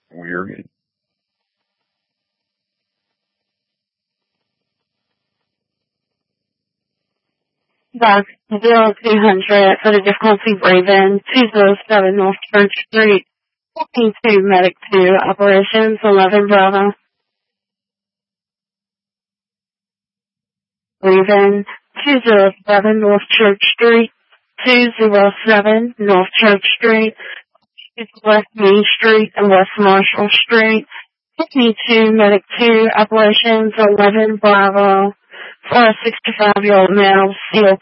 Weird. Box 0200 for the difficulty Raven, 207 North Church Street, 14-2 Medic 2, Operations 11 Bravo. Raven, 207 North Church Street, 207 North Church Street, West Main Street and West Marshall Street, 52 Medic 2, Operations 11 Bravo, for a 65-year-old male, COP